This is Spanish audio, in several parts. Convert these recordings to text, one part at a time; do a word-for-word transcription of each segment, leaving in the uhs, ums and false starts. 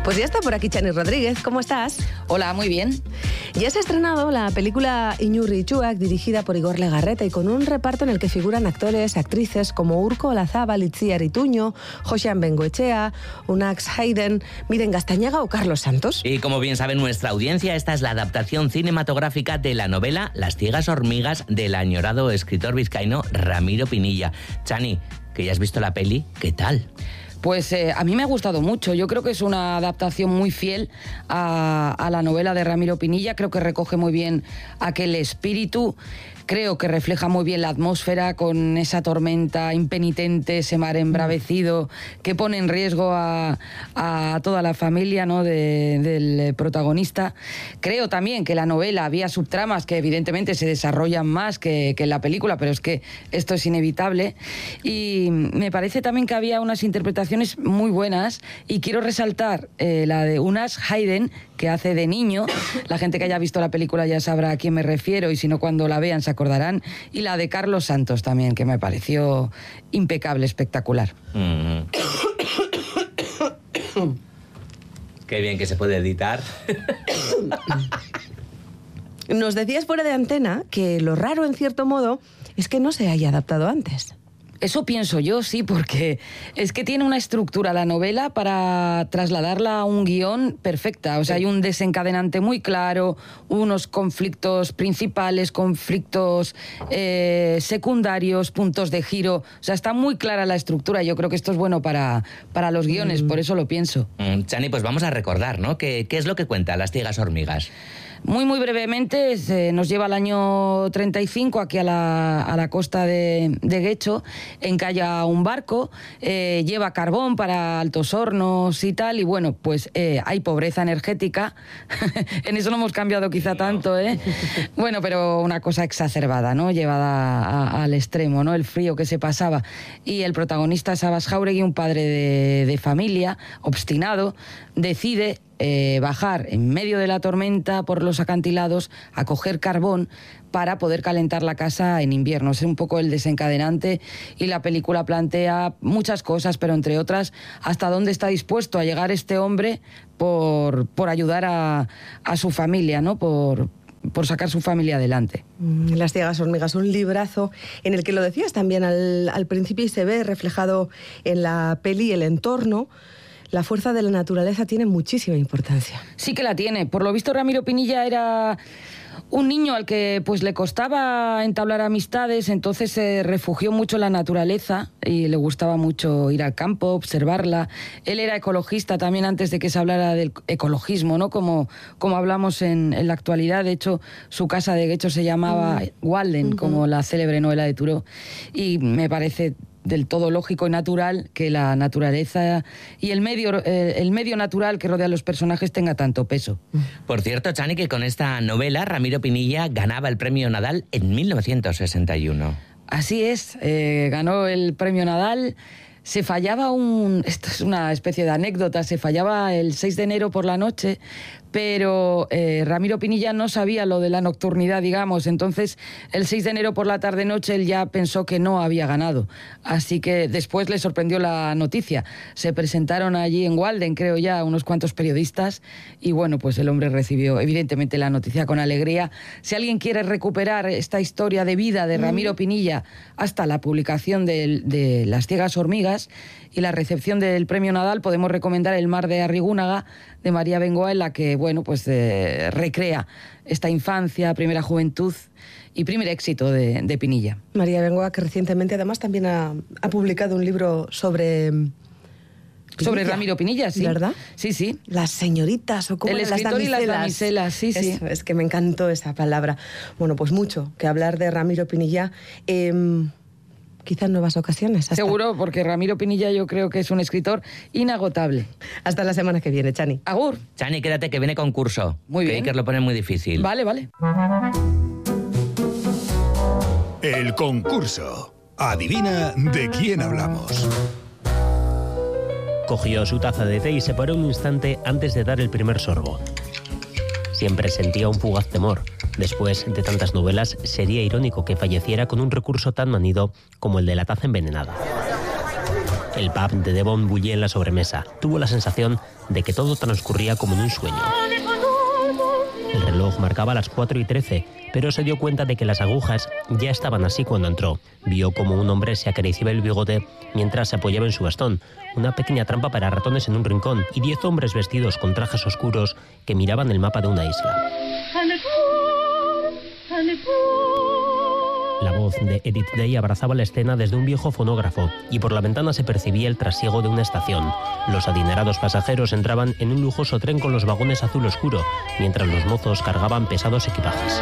Pues ya está por aquí Chani Rodríguez, ¿cómo estás? Hola, muy bien. Ya se ha estrenado la película Inurri Itxuak, dirigida por Igor Legarreta, y con un reparto en el que figuran actores, actrices como Urko Olazábal, Itziar Ituño, Joxean Bengoechea, Unax Hayden, Miren Gastañaga o Carlos Santos. Y como bien sabe nuestra audiencia, esta es la adaptación cinematográfica de la novela Las ciegas hormigas del añorado escritor vizcaíno Ramiro Pinilla. Chani, que ya has visto la peli, ¿qué tal? Pues eh, a mí me ha gustado mucho. Yo creo que es una adaptación muy fiel a, a la novela de Ramiro Pinilla. Creo que recoge muy bien aquel espíritu. Creo que refleja muy bien la atmósfera con esa tormenta impenitente, ese mar embravecido que pone en riesgo a, a toda la familia, ¿no?, de, del protagonista. Creo también que la novela había subtramas que evidentemente se desarrollan más que, que en la película, pero es que esto es inevitable. Y me parece también que había unas interpretaciones muy buenas y quiero resaltar eh, la de Unax Hayden, que hace de niño. La gente que haya visto la película ya sabrá a quién me refiero y si no, cuando la vean se acordarán. Y la de Carlos Santos también, que me pareció impecable, espectacular. Mm. Qué bien que se puede editar. Nos decías fuera de antena que lo raro, en cierto modo, es que no se haya adaptado antes. Eso pienso yo, sí, porque es que tiene una estructura la novela para trasladarla a un guión perfecta. O sea, hay un desencadenante muy claro, unos conflictos principales, conflictos eh, secundarios, puntos de giro. O sea, está muy clara la estructura. Yo creo que esto es bueno para, para los guiones, mm. por eso lo pienso. Mm, Chani, pues vamos a recordar, ¿no? ¿Qué, qué es lo que cuenta Las ciegas hormigas? Muy, muy brevemente, se nos lleva al año treinta y cinco aquí a la, a la costa de, de Guecho, encalla un barco, eh, lleva carbón para Altos Hornos y tal, y bueno, pues eh, hay pobreza energética. En eso no hemos cambiado quizá tanto, ¿eh? Bueno, pero una cosa exacerbada, ¿no?, llevada a, a, al extremo, ¿no?, el frío que se pasaba. Y el protagonista, Sabas Jauregui, un padre de, de familia, obstinado, decide Eh, bajar en medio de la tormenta por los acantilados a coger carbón para poder calentar la casa en invierno. Es un poco el desencadenante y la película plantea muchas cosas, pero entre otras, hasta dónde está dispuesto a llegar este hombre por, por ayudar a, a su familia, ¿no?, por, por sacar su familia adelante. Las ciegas hormigas, un librazo en el que lo decías también al, al principio y se ve reflejado en la peli el entorno. La fuerza de la naturaleza tiene muchísima importancia. Sí que la tiene. Por lo visto, Ramiro Pinilla era un niño al que pues le costaba entablar amistades, entonces se refugió mucho en la naturaleza y le gustaba mucho ir al campo, observarla. Él era ecologista también antes de que se hablara del ecologismo, ¿no?, como, como hablamos en, en la actualidad. De hecho, su casa de Guecho se llamaba mm. Walden, uh-huh. como la célebre novela de Thoreau. Y me parece del todo lógico y natural que la naturaleza y el medio, eh, el medio natural que rodea a los personajes tenga tanto peso. Por cierto, Chani, que con esta novela Ramiro Pinilla ganaba el premio Nadal en mil novecientos sesenta y uno. Así es, eh, ganó el premio Nadal. Se fallaba un... Esto es una especie de anécdota. Se fallaba el seis de enero por la noche, pero eh, Ramiro Pinilla no sabía lo de la nocturnidad, digamos. Entonces, el seis de enero por la tarde-noche, él ya pensó que no había ganado. Así que después le sorprendió la noticia. Se presentaron allí en Walden, creo ya, unos cuantos periodistas, y bueno, pues el hombre recibió evidentemente la noticia con alegría. Si alguien quiere recuperar esta historia de vida de Ramiro Pinilla hasta la publicación de, de Las ciegas hormigas y la recepción del premio Nadal, podemos recomendar El mar de Arrigúnaga, de María Bengoa, en la que, bueno, pues eh, recrea esta infancia, primera juventud y primer éxito de, de Pinilla. María Bengoa, que recientemente además también ha, ha publicado un libro sobre... Pinilla. Sobre Ramiro Pinilla, sí. ¿Verdad? Sí, sí. Las señoritas o como El escritor y las damiselas, sí, sí. Eso, es que me encantó esa palabra. Bueno, pues mucho que hablar de Ramiro Pinilla. Eh, quizá en nuevas ocasiones. Hasta. Seguro, porque Ramiro Pinilla yo creo que es un escritor inagotable. Hasta la semana que viene, Chani. Agur. Chani, quédate que viene concurso. Muy bien. Que lo pone muy difícil. Vale, vale. El concurso. Adivina de quién hablamos. Cogió su taza de té y se paró un instante antes de dar el primer sorbo. Siempre sentía un fugaz temor. Después de tantas novelas, sería irónico que falleciera con un recurso tan manido como el de la taza envenenada. El pub de Devon bullía en la sobremesa. Tuvo la sensación de que todo transcurría como en un sueño. El reloj marcaba las cuatro y trece, pero se dio cuenta de que las agujas ya estaban así cuando entró. Vio como un hombre se acariciaba el bigote mientras se apoyaba en su bastón, una pequeña trampa para ratones en un rincón y diez hombres vestidos con trajes oscuros que miraban el mapa de una isla. La voz de Edith Day abrazaba la escena desde un viejo fonógrafo y por la ventana se percibía el trasiego de una estación. Los adinerados pasajeros entraban en un lujoso tren con los vagones azul oscuro, mientras los mozos cargaban pesados equipajes.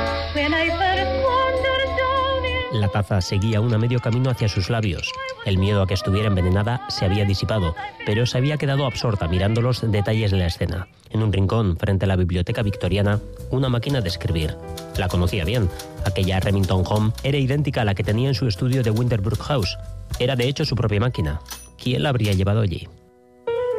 La taza seguía aún a medio camino hacia sus labios. El miedo a que estuviera envenenada se había disipado, pero se había quedado absorta mirando los detalles de la escena. En un rincón, frente a la biblioteca victoriana, una máquina de escribir. La conocía bien. Aquella Remington Home era idéntica a la que tenía en su estudio de Winterbrook House. Era de hecho su propia máquina. ¿Quién la habría llevado allí?